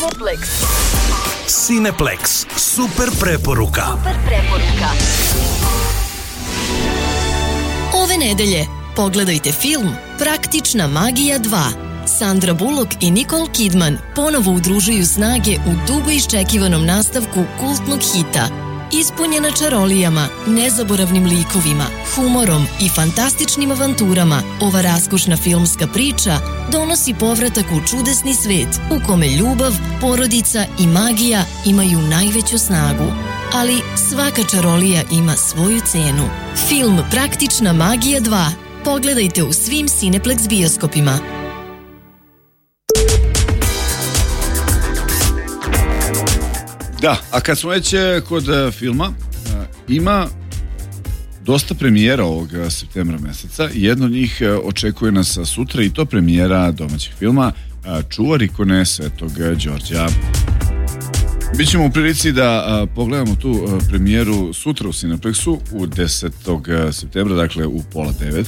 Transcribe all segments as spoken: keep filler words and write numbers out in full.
Cineplex. Cineplex. Super preporuka. Super preporuka. Ove nedelje pogledajte film Praktična magija dva. Sandra Bullock i Nicole Kidman ponovo udružuju snage u dugo iščekivanom nastavku kultnog hita. Ispunjena čarolijama, nezaboravnim likovima, humorom i fantastičnim avanturama, ova raskošna filmska priča donosi povratak u čudesni svet u kome ljubav, porodica i magija imaju najveću snagu. Ali svaka čarolija ima svoju cenu. Film Praktična magija dva. Pogledajte u svim Cineplex bioskopima. Da, a kad smo već kod filma, ima dosta premijera ovog septembra meseca. Jedno od njih očekuje nas sutra i to premijera domaćeg filma Čuvar ikone Svetog Đorđa. Bićemo u prilici da pogledamo tu premijeru sutra u Cineplexu u desetog septembra, dakle u pola devet.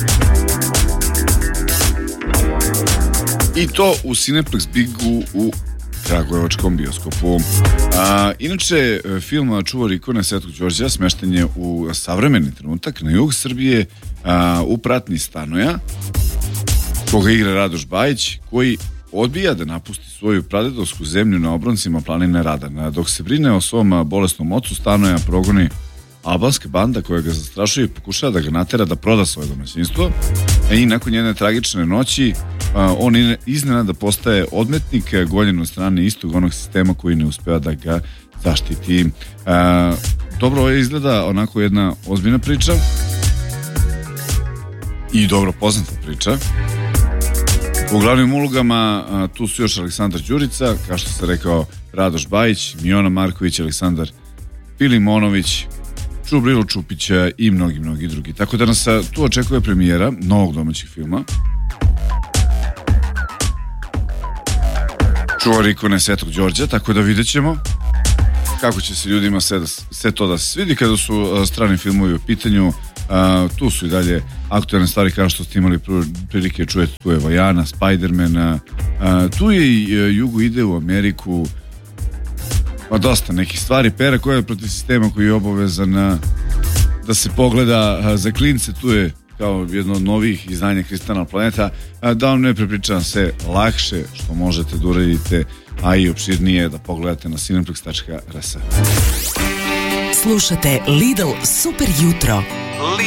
I to u Cineplex Bigu u kragujevačkom bioskopu. A, inače, film Čuvar ikone Svetog Đorđa smešten je u savremeni trenutak na jug Srbije, a, u pratnji Stanoja, koga igra Radoš Bajić, koji odbija da napusti svoju pradedovsku zemlju na obroncima planine Radan. Dok se brine o svom bolesnom ocu, Stanoja progoni albanska banda koja ga zastrašuje i pokušava da ga natera da proda svoje domaćinstvo. I nakon jedne tragične noći on iznenada postaje odmetnik, gonjen od strane istog onog sistema koji ne uspeva da ga zaštiti. Dobro, ovo izgleda onako jedna ozbiljna priča i dobro poznata priča. U glavnim ulogama tu su još Aleksandar Đurica, kao što sam rekao, Radoš Bajić, Mijona Marković, Aleksandar Filimonović, Čubrilo Čupića i mnogi, mnogi drugi. Tako da nas tu očekuje premijera novog domaćeg filma Čuvar ikone Svetog Đorđa, tako da vidjet ćemo kako će se ljudima sve, da, sve to da se svidi kada su uh, strani filmovi u pitanju. Uh, tu su i dalje aktualne stvari kao što ste imali prilike čujete, tu je Vojana, Spider-Man, uh, tu je i uh, Jugo ide u Ameriku, pa dosta nekih stvari. Pera koja je protiv sistema koji je obavezan uh, da se pogleda uh, za klince, tu je kao jedno od novih izdanja Kristalna planeta, da vam ne prepričavam sve lakše što možete da uradite, a i opširnije da pogledate na cineplex tačka r s. Slušate Lidl Super jutro.